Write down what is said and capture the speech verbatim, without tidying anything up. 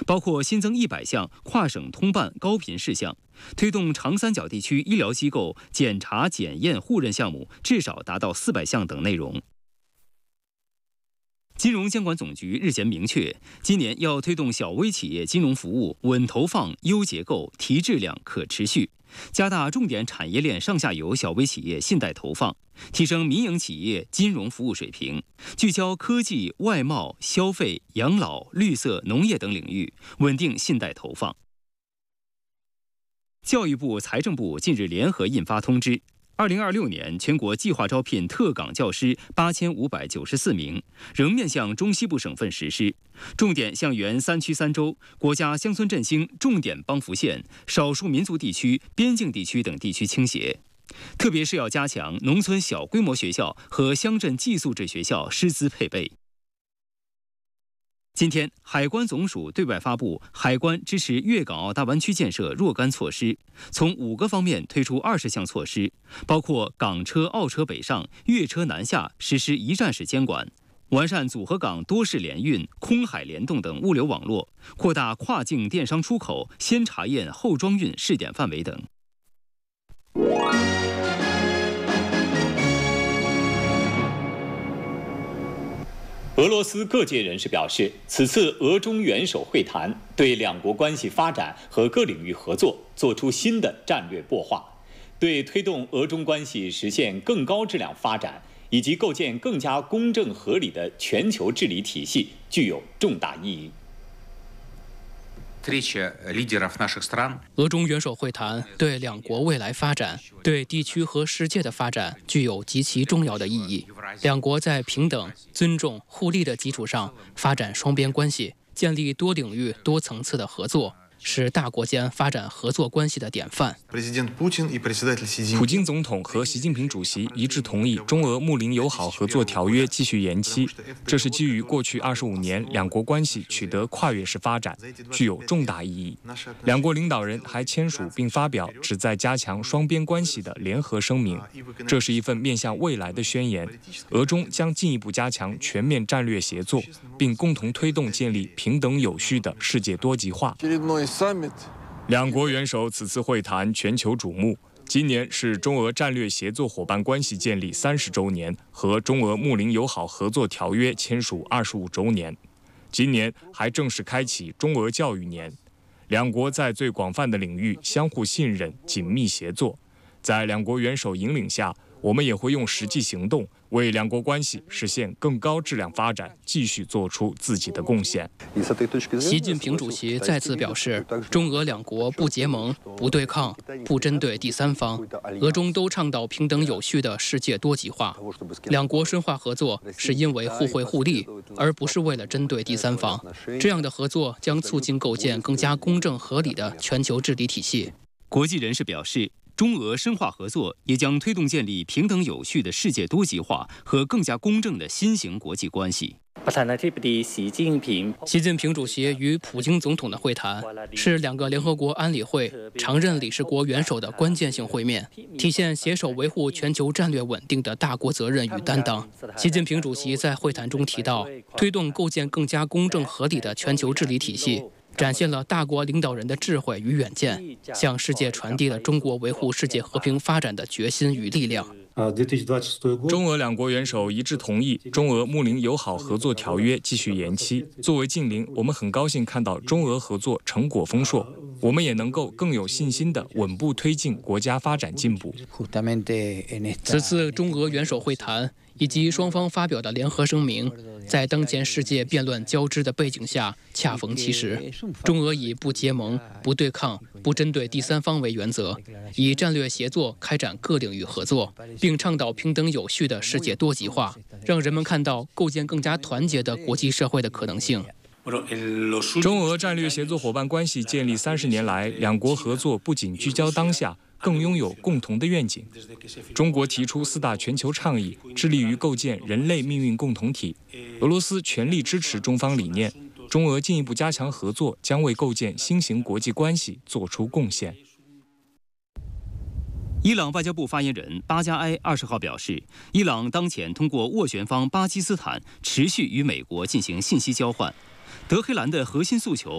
包括新增一百项跨省通办高频事项，推动长三角地区医疗机构检查检验互认项目至少达到四百项等内容。金融监管总局日前明确，今年要推动小微企业金融服务稳投放、优结构、提质量、可持续，加大重点产业链上下游小微企业信贷投放，提升民营企业金融服务水平，聚焦科技、外贸、消费、养老、绿色、农业等领域，稳定信贷投放。教育部、财政部近日联合印发通知，二零二六年全国计划招聘特岗教师八千五百九十四名，仍面向中西部省份实施，重点向原三区三州、国家乡村振兴重点帮扶县、少数民族地区、边境地区等地区倾斜。特别是要加强农村小规模学校和乡镇寄宿制学校师资配备。今天，海关总署对外发布海关支持粤港澳大湾区建设若干措施，从五个方面推出二十项措施，包括港车、澳车北上、粤车南下实施一站式监管，完善组合港多式联运、空海联动等物流网络，扩大跨境电商出口先查验后装运试点范围等。 俄罗斯各界人士表示，此次俄中元首会谈对两国关系发展和各领域合作做出新的战略擘画，对推动俄中关系实现更高质量发展以及构建更加公正合理的全球治理体系具有重大意义。 俄中元首会谈对两国未来发展、对地区和世界的发展具有极其重要的意义。两国在平等、尊重、互利的基础上发展双边关系，建立多领域、多层次的合作，是大国间发展合作关系的典范。 普京总统和习近平主席一致同意中俄睦邻友好合作条约继续延期，这是基于过去二十五年两国关系取得跨越式发展，具有重大意义。两国领导人还签署并发表旨在加强双边关系的联合声明，这是一份面向未来的宣言。俄中将进一步加强全面战略协作，并共同推动建立平等有序的世界多极化。两国元首此次会谈全球瞩目。今年是中俄战略协作伙伴关系建立三十周年和中俄睦邻友好合作条约签署二十五周年。今年还正式开启中俄教育年，两国在最广泛的领域相互信任、紧密协作。在两国元首引领下，我们也会用实际行动为两国关系实现更高质量发展继续做出自己的贡献。 习近平主席再次表示，中俄两国不结盟、不对抗、不针对第三方，俄中都倡导平等有序的世界多极化。两国深化合作是因为互惠互利，而不是为了针对第三方。这样的合作将促进构建更加公正合理的全球治理体系。 国际人士表示，中俄深化合作也将推动建立平等有序的世界多极化和更加公正的新型国际关系。 习近平主席与普京总统的会谈是两个联合国安理会常任理事国元首的关键性会面，体现携手维护全球战略稳定的大国责任与担当。习近平主席在会谈中提到，推动构建更加公正合理的全球治理体系，展现了大国领导人的智慧与远见，向世界传递了中国维护世界和平发展的决心与力量。 中俄两国元首一致同意中俄睦邻友好合作条约继续延期。作为近邻，我们很高兴看到中俄合作成果丰硕，我们也能够更有信心地稳步推进国家发展进步。 此次中俄元首会谈以及双方发表的联合声明，在当前世界辩论交织的背景下恰逢其时。中俄以不结盟、不对抗、不针对第三方为原则，以战略协作开展各领域合作，并倡导平等有序的世界多极化，让人们看到构建更加团结的国际社会的可能性。 中俄战略协作伙伴关系建立三十年来，两国合作不仅聚焦当下，更拥有共同的愿景。中国提出四大全球倡议，致力于构建人类命运共同体。俄罗斯全力支持中方理念，中俄进一步加强合作，将为构建新型国际关系做出贡献。 伊朗外交部发言人巴加埃二十号表示，伊朗当前通过斡旋方巴基斯坦持续与美国进行信息交换。德黑兰的核心诉求